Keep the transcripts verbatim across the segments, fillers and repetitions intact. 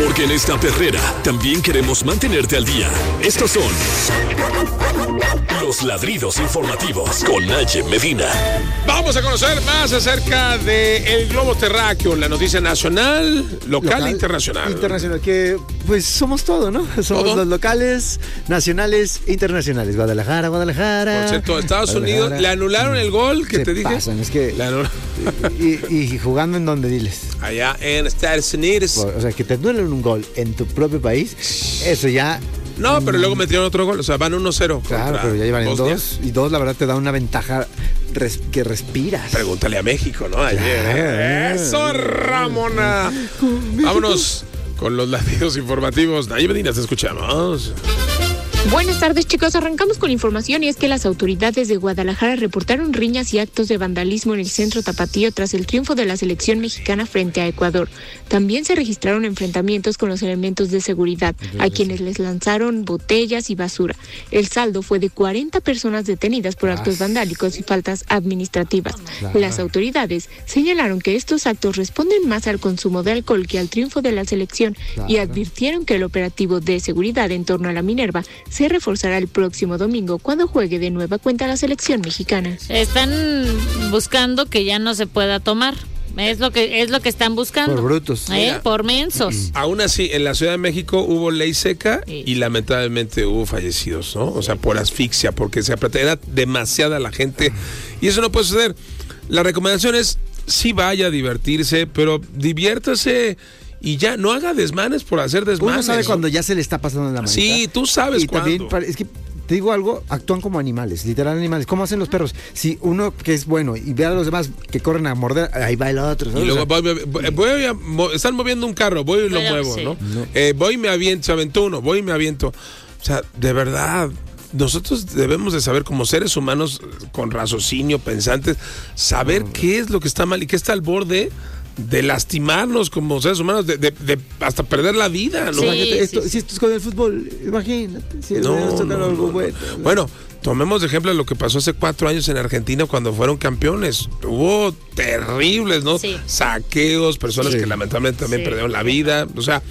Porque en esta perrera también queremos mantenerte al día. Estos son los ladridos informativos con Naye Medina. Vamos a conocer más acerca del globo terráqueo, la noticia nacional, local, local e internacional. Internacional, que pues somos todo, ¿no? Somos ¿Todo? Los locales, nacionales, internacionales. Guadalajara, Guadalajara. Por cierto, Estados Guadalajara. Unidos, le anularon el gol que Se te dije. Pasan, es que y, y, y jugando en donde diles. Allá en Estados Unidos. O sea, que te anulen un gol en tu propio país, eso ya. No, pero luego metieron otro gol, o sea, van uno cero. Claro, pero ya llevan en dos, y dos, la verdad, te da una ventaja res, que respiras. Pregúntale a México, ¿no? Ayer, ¿eh? ¡Eso, Ramona! Vámonos con los latidos informativos. Naye Medina, te escuchamos. Buenas tardes, chicos. Arrancamos con información y es que las autoridades de Guadalajara reportaron riñas y actos de vandalismo en el centro tapatío tras el triunfo de la selección mexicana frente a Ecuador. También se registraron enfrentamientos con los elementos de seguridad, a quienes les lanzaron botellas y basura. El saldo fue de cuarenta personas detenidas por actos vandálicos y faltas administrativas. Las autoridades señalaron que estos actos responden más al consumo de alcohol que al triunfo de la selección y advirtieron que el operativo de seguridad en torno a la Minerva se reforzará el próximo domingo cuando juegue de nueva cuenta la selección mexicana. Están buscando que ya no se pueda tomar. Es lo que es lo que están buscando. Por brutos. ¿Eh? Mira, por mensos. Aún así, en la Ciudad de México hubo ley seca sí. y lamentablemente hubo fallecidos, ¿no? O sea, por asfixia, porque se apretaba, era demasiada la gente y eso no puede suceder. La recomendación es, sí vaya a divertirse, pero diviértase y ya, no haga desmanes por hacer desmanes. Uno sabe cuando ya se le está pasando en la manita. Sí, tú sabes y cuándo. También, es que te digo algo, actúan como animales, literal animales. ¿Cómo hacen los perros? Si uno que es bueno y ve a los demás que corren a morder, ahí va el otro. ¿sabes? Y luego voy, voy, voy a, están moviendo un carro, voy y lo Pero, muevo, sí. ¿no? no. Eh, voy y me aviento, se aventó uno, voy y me aviento. O sea, de verdad, nosotros debemos de saber como seres humanos con raciocinio, pensantes, saber no. qué es lo que está mal y qué está al borde de lastimarnos como seres humanos, de, de, de hasta perder la vida, ¿no? Sí, esto, sí, si esto es con el fútbol, imagínate. Si no, esto no, no, algo no. bueno. Bueno, tomemos de ejemplo lo que pasó hace cuatro años en Argentina cuando fueron campeones. Hubo terribles, ¿no? Sí. Saqueos, personas sí. que lamentablemente también sí. perdieron la vida. O sea,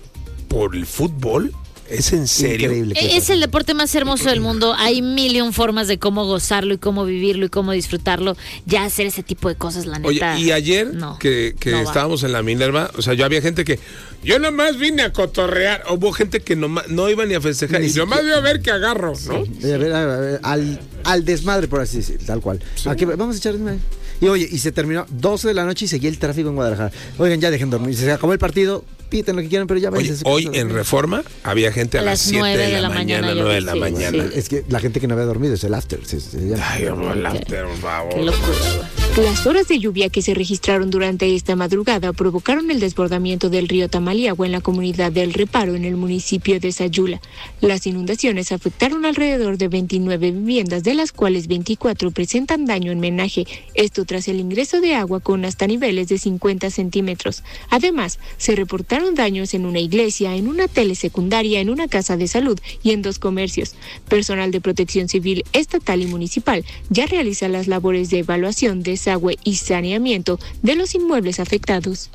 por el fútbol. ¿Es en serio? Increíble. Es el deporte más hermoso del mundo. Hay mil y un formas de cómo gozarlo y cómo vivirlo y cómo disfrutarlo. Ya hacer ese tipo de cosas, la neta. Oye, y ayer no, que, que no estábamos en la Minerva, o sea, yo había gente que yo nomás vine a cotorrear. Hubo gente que no, no iba ni a festejar. Ni y nomás iba a ver qué agarro, ¿no? Sí, a ver, a ver, al, al desmadre, por así decirlo, tal cual. Sí. Aquí, vamos a echar desmadre. Y oye, y se terminó doce de la noche y seguía el tráfico en Guadalajara. Oigan, ya dejen dormir. Se acabó el partido, piten lo que quieran, pero ya Oye, hoy en Reforma había gente a, a las siete de la mañana, nueve de la mañana. Sí. Es que la gente que no había dormido es el after. Se, se Ay, no, el after, por favor. Qué locura. Las horas de lluvia que se registraron durante esta madrugada provocaron el desbordamiento del río Tamaliagua en la comunidad del Reparo, en el municipio de Sayula. Las inundaciones afectaron alrededor de veintinueve viviendas, de las cuales veinticuatro presentan daño en menaje. Esto tras el ingreso de agua con hasta niveles de cincuenta centímetros. Además, se reportaron daños en una iglesia, en una telesecundaria, en una casa de salud y en dos comercios. Personal de Protección Civil estatal y municipal ya realiza las labores de evaluación, desagüe y saneamiento de los inmuebles afectados.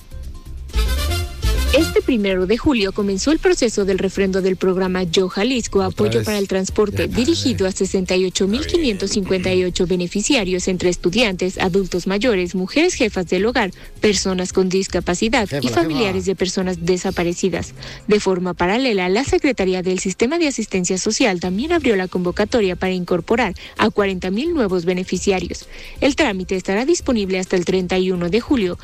Este primero de julio comenzó el proceso del refrendo del programa Yo Jalisco, apoyo para el transporte, dirigido a sesenta y ocho mil quinientos cincuenta y ocho beneficiarios entre estudiantes, adultos mayores, mujeres jefas del hogar, personas con discapacidad y familiares de personas desaparecidas. De forma paralela, la Secretaría del Sistema de Asistencia Social también abrió la convocatoria para incorporar a cuarenta mil nuevos beneficiarios. El trámite estará disponible hasta el treinta y uno de julio